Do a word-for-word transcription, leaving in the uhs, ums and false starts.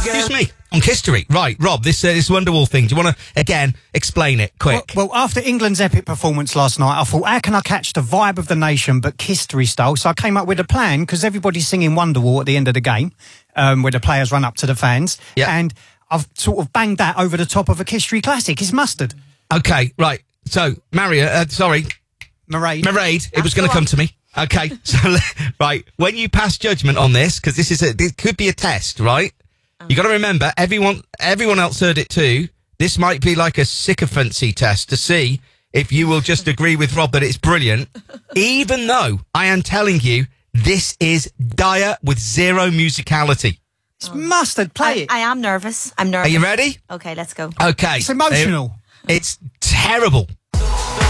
Excuse me. On history. Right, Rob, this, uh, this Wonderwall thing, do you want to, again, explain it quick? Well, well, after England's epic performance last night, I thought, how can I catch the vibe of the nation, but history style? So I came up with a plan, because everybody's singing Wonderwall at the end of the game, um, where the players run up to the fans. Yep. And I've sort of banged that over the top of a history classic. It's Mustard. Okay, right. So, Maria, uh, sorry. Mairead. Mairead, it was going to come to me. Okay, so, right, when you pass judgment on this, because this is a, this could be a test, right? You got to remember, everyone, everyone else heard it too. This might be like a sycophancy test to see if you will just agree with Rob that it's brilliant, even though I am telling you this is dire with zero musicality. It's oh. Mustard. Play I, it. I am nervous. I'm nervous. Are you ready? Okay, let's go. Okay. It's emotional. It's terrible.